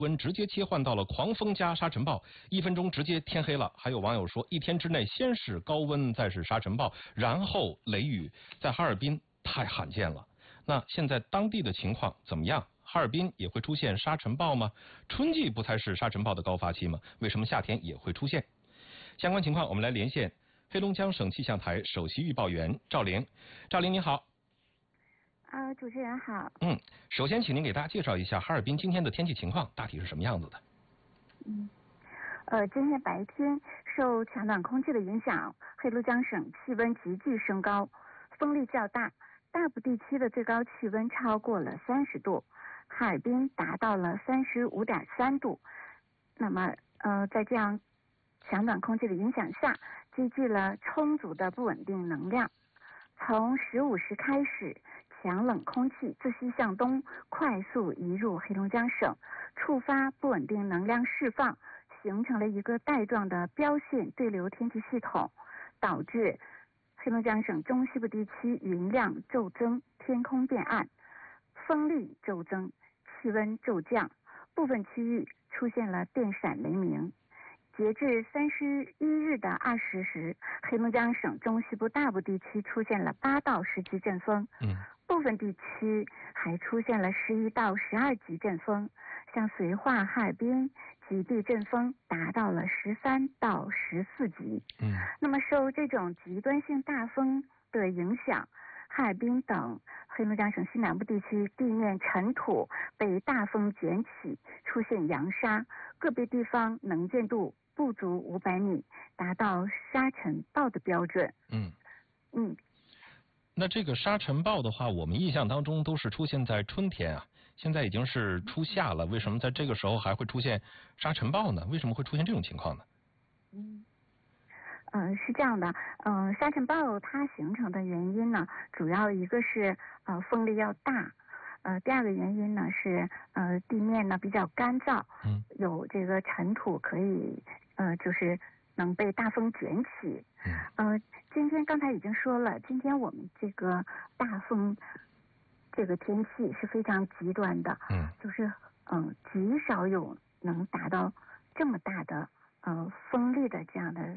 温直接切换到了狂风加沙尘暴，1分钟直接天黑了。还有网友说，1天之内先是高温，再是沙尘暴，然后雷雨，在哈尔滨太罕见了。那现在当地的情况怎么样？哈尔滨也会出现沙尘暴吗？春季不才是沙尘暴的高发期吗？为什么夏天也会出现？相关情况我们来连线黑龙江省气象台首席预报员赵玲。赵玲你好。 主持人好。 首先请您给大家介绍一下哈尔滨今天的天气情况大体是什么样子的。 今天白天受强暖空气的影响，黑龙江省气温急剧升高，风力较大，大部地区的最高气温超过了30度，哈尔滨达到了35.3度。那么在这样强暖空气的影响下，积聚了充足的不稳定能量。从15时开始，强冷空气自西向东快速移入黑龙江省，触发不稳定能量释放，形成了一个带状的标线对流天气系统，导致黑龙江省中西部地区云量骤增，天空变暗，风力骤增，气温骤降，部分区域出现了电闪雷鸣。截至31日的20时，黑龙江省中西部大部地区出现了8到10级阵风，部分地区还出现了11到12级阵风，像绥化、哈尔滨极地阵风达到了13到14级。那么受这种极端性大风的影响，哈尔滨等黑龙江省西南部地区地面尘土被大风卷起，出现扬沙，个别地方能见度不足500米，达到沙尘暴的标准。 那这个沙尘暴的话，我们印象当中都是出现在春天啊，现在已经是初夏了，为什么在这个时候还会出现沙尘暴呢？为什么会出现这种情况呢？ 是这样的，沙尘暴它形成的原因呢，主要一个是风力要大，第二个原因呢是地面呢比较干燥，有这个尘土可以就是能被大风卷起。今天刚才已经说了，今天我们这个大风这个天气是非常极端的，就是极少有能达到这么大的风力的这样的